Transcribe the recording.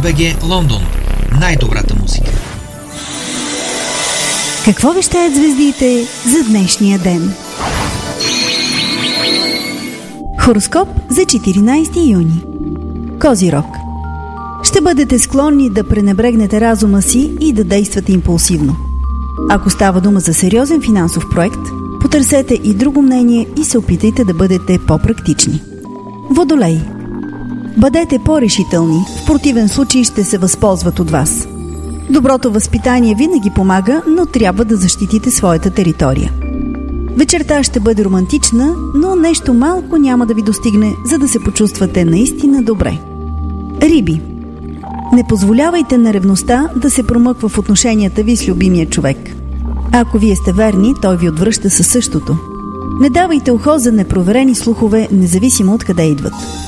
БГ Лондон. Най-добрата музика. Какво вещаят звездите за днешния ден? Хороскоп за 14 юни. Козирог. Ще бъдете склонни да пренебрегнете разума си и да действате импулсивно. Ако става дума за сериозен финансов проект, потърсете и друго мнение и се опитайте да бъдете по-практични. Водолей. Бъдете по-решителни, в противен случай ще се възползват от вас. Доброто възпитание винаги помага, но трябва да защитите своята територия. Вечерта ще бъде романтична, но нещо малко няма да ви достигне, за да се почувствате наистина добре. Риби. Не позволявайте на ревността да се промъква в отношенията ви с любимия човек. Ако вие сте верни, той ви отвръща със същото. Не давайте ухо за непроверени слухове, независимо от къде идват.